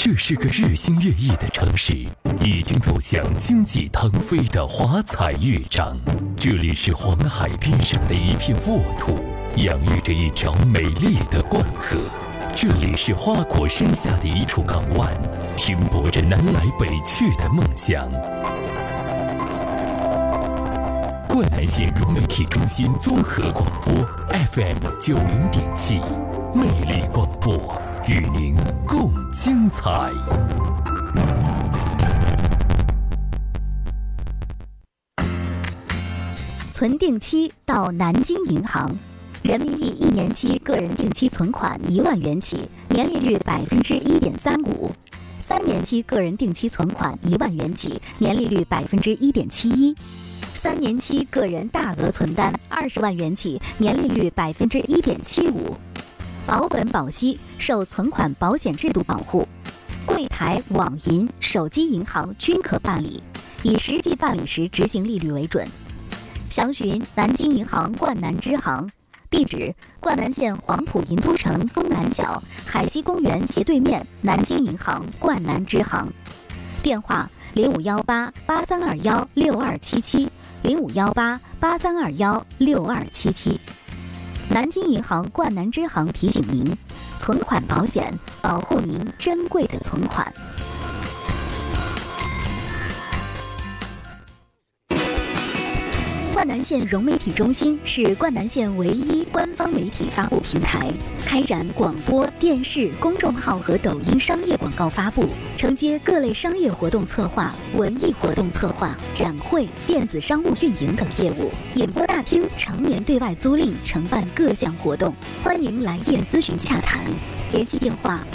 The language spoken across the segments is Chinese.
这是个日新月异的城市，已经走向经济腾飞的华彩乐章。这里是黄海边上的一片沃土，养育着一条美丽的灌河。这里是花果山下的一处港湾，停泊着南来北去的梦想。灌南县融媒体中心综合广播 FM90.7，魅力广播，与您共精彩。 存定期到南京银行，人民币1年期个人定期存款1万元起，年利率1.35%；3年期个人定期存款1万元起，年利率1.71%；3年期个人大额存单20万元起，年利率1.75%。保本保息，受存款保险制度保护，柜台、网银、手机银行均可办理，以实际办理时执行利率为准。详询南京银行灌南支行，地址：灌南县黄埔银都城东南角海西公园斜对面南京银行灌南支行。电话：0518-8321-6277，0518-8321-6277。南京银行灌南支行提醒您：存款保险，保护您珍贵的存款。灌南县融媒体中心是灌南县唯一官方媒体发布平台，开展广播、电视、公众号和抖音商业广告发布，承接各类商业活动策划、文艺活动策划、展会、电子商务运营等业务，演播大厅常年对外租赁，承办各项活动。欢迎来电咨询洽谈，联系电话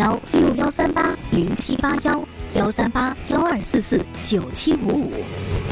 ：151-6138-0781，138-1244-9755。